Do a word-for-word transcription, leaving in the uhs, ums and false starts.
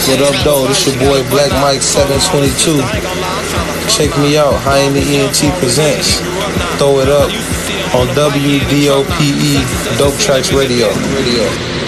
What up, though? This your boy Black Mike seven twenty-two. Check me out. Hyena E N T presents Throw It Up on W D O P E Dope Tracks Radio. Radio.